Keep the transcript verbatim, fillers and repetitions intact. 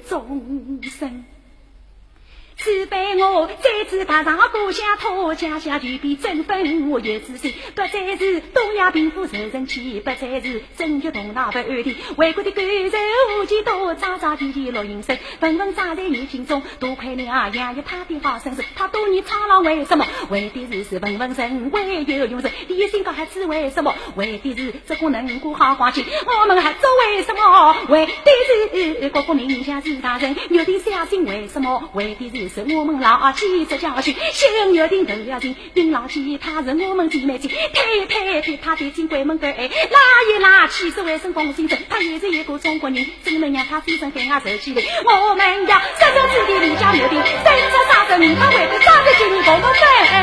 终身。此辈我再次踏上故乡土，家乡就比争分我有自信，不再是东亚贫富受人欺，不再是争取头脑不安定，为国的感受无几多，扎扎地地落营生，纷纷扎在你心中，多亏了养育他的好身世，他多年苍老为什么？为的是是文文人，为有用人，你心高还是为什么？为的是这个能过好光景，我们还做为什么？为的是国国民民享是大人，约定相信为什么？为的是是我们老几这教训，先约定都要听，并老几他是我们姐妹亲，呸呸呸，他的金鬼门关，拉一拉气是为生风心声，他也是一个中国人，怎能让他飞身跟俺走起来？我们要生生自己立下约定，生生杀生，他为的抓着金公公分。